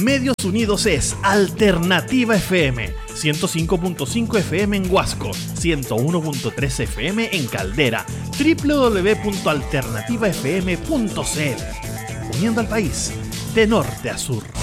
Medios Unidos es Alternativa FM, 105.5 FM en Huasco, 101.3 FM en Caldera, www.alternativafm.cl. Uniendo al país de norte a sur.